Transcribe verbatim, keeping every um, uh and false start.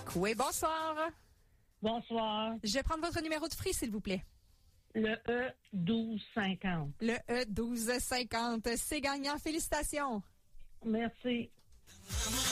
Oui, bonsoir. Bonsoir. Je vais prendre votre numéro de free, s'il vous plaît. Le E douze cinquante. Le E douze cinquante. C'est gagnant. Félicitations. Merci.